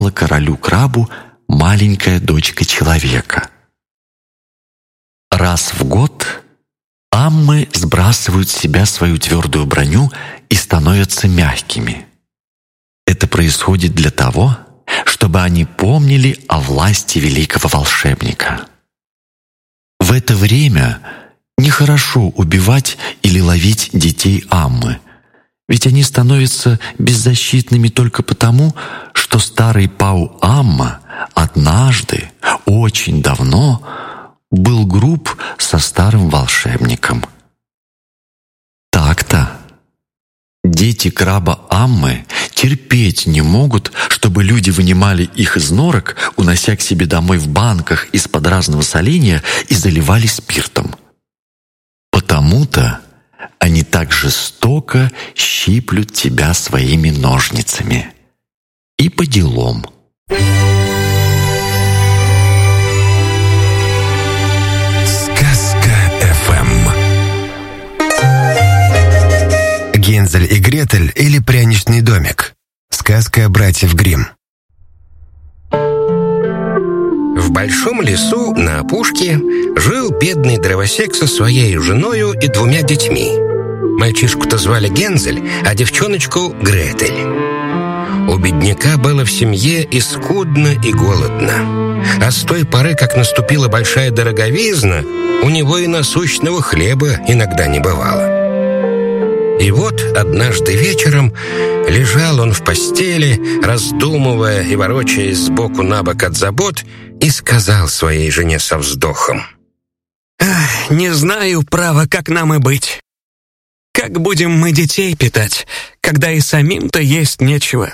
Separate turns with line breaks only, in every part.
королю-крабу маленькая дочка человека. Раз в год аммы сбрасывают с себя свою твердую броню и становятся мягкими. Это происходит для того, чтобы они помнили о власти великого волшебника. В это время нехорошо убивать или ловить детей аммы, ведь они становятся беззащитными только потому, что старый Пау-Амма однажды, очень давно, был груб со старым волшебником. Так-то. Дети краба Аммы терпеть не могут, чтобы люди вынимали их из норок, унося к себе домой в банках из-под разного соленья и заливали спиртом. Потому-то они так жестоко щиплют тебя своими ножницами. И по делам.
Гензель и Гретель или пряничный домик. Сказка братьев Гримм.
В большом лесу на опушке жил бедный дровосек со своей женою и 2 детьми. Мальчишку-то звали Гензель, а девчоночку — Гретель. У бедняка было в семье и скудно, и голодно. А с той поры, как наступила большая дороговизна, у него и насущного хлеба иногда не бывало. И вот однажды вечером лежал он в постели, раздумывая и ворочаясь сбоку на бок от забот, и сказал своей жене со вздохом:
«Не знаю, право, как нам и быть. Как будем мы детей питать, когда и самим-то есть нечего?»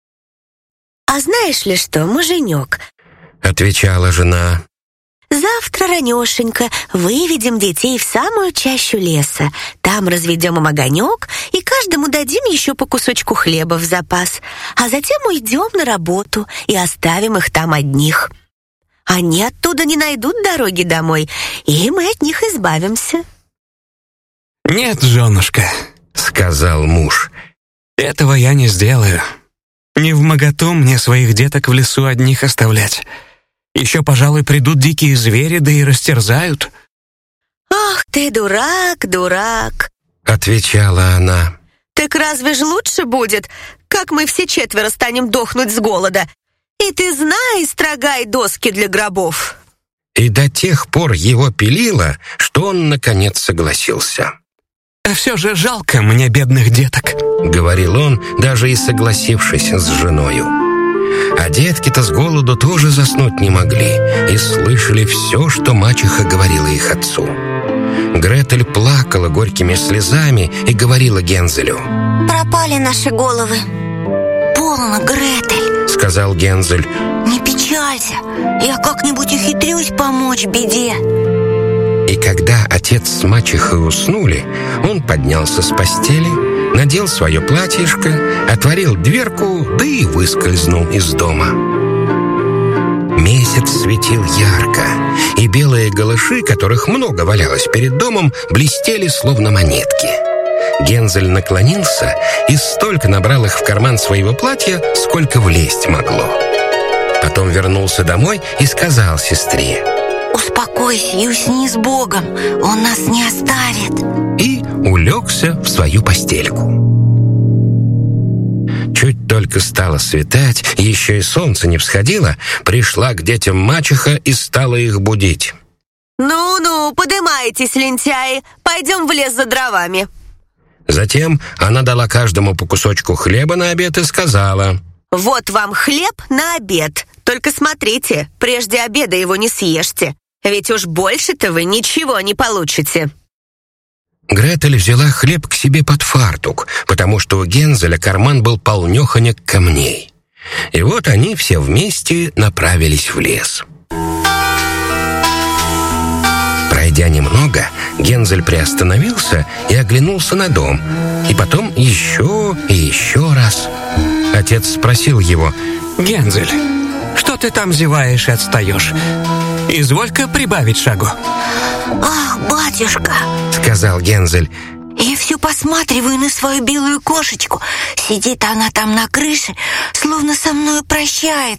«А знаешь ли что, муженек?»
— отвечала жена.
«Завтра ранешенько выведем детей в самую чащу леса. Там разведем им огонек и каждому дадим еще по кусочку хлеба в запас. А затем уйдем на работу и оставим их там одних. Они оттуда не найдут дороги домой, и мы от них избавимся».
«Нет, женушка»,
— сказал муж,
— «этого я не сделаю. Невмоготу мне своих деток в лесу одних оставлять. Еще, пожалуй, придут дикие звери, да и растерзают».
«Ах ты, дурак, дурак!»
— отвечала она.
«Так разве ж лучше будет, как мы все 4 станем дохнуть с голода? И ты знай, строгай доски для гробов».
И до тех пор его пилило, что он, наконец, согласился.
«А все же жалко мне бедных деток»,
— говорил он, даже и согласившись с женою. А детки-то с голоду тоже заснуть не могли и слышали все, что мачеха говорила их отцу. Гретель плакала горькими слезами и говорила Гензелю:
«Пропали наши головы». «Полно, Гретель», —
сказал Гензель.
«Не печалься, я как-нибудь ухитрюсь помочь беде».
И когда отец с мачехой уснули, он поднялся с постели, надел свое платьишко, отворил дверку, да и выскользнул из дома. Месяц светил ярко, и белые галыши, которых много валялось перед домом, блестели, словно монетки. Гензель наклонился и столько набрал их в карман своего платья, сколько влезть могло. Потом вернулся домой и сказал сестре:
«Успокойся и усни с Богом, Он нас не оставит».
И улегся в свою постельку. Чуть только стало светать, еще и солнце не всходило, пришла к детям мачеха и стала их будить.
«Ну-ну, подымайтесь, лентяи, пойдем в лес за дровами».
Затем она дала каждому по кусочку хлеба на обед и сказала:
«Вот вам хлеб на обед, только смотрите, прежде обеда его не съешьте, ведь уж больше-то вы ничего не получите».
Гретель взяла хлеб к себе под фартук, потому что у Гензеля карман был полнёхонек камней. И вот они все вместе направились в лес. Пройдя немного, Гензель приостановился и оглянулся на дом, и потом еще и еще раз. Отец спросил его:
«Гензель, что ты там зеваешь и отстаешь? Изволь-ка прибавить шагу».
«Ах, батюшка»,
— сказал Гензель,
«и все все посматриваю на свою белую кошечку. Сидит она там на крыше, словно со мной прощается.